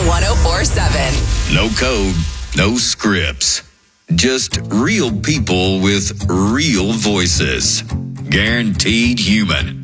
1047. No code, no scripts. Just real people with real voices. Guaranteed human.